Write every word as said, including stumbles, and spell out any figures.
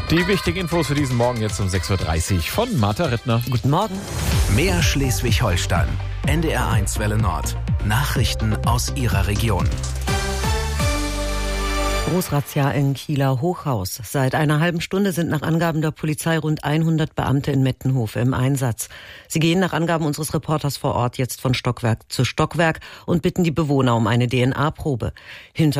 Die wichtigen Infos für diesen Morgen jetzt um sechs Uhr dreißig von Martha Rittner. Guten Morgen. Mehr Schleswig-Holstein. N D R eins Welle Nord. Nachrichten aus Ihrer Region. Großrazzia in Kieler Hochhaus. Seit einer halben Stunde sind nach Angaben der Polizei rund hundert Beamte in Mettenhof im Einsatz. Sie gehen nach Angaben unseres Reporters vor Ort jetzt von Stockwerk zu Stockwerk und bitten die Bewohner um eine D N A-Probe. Hinter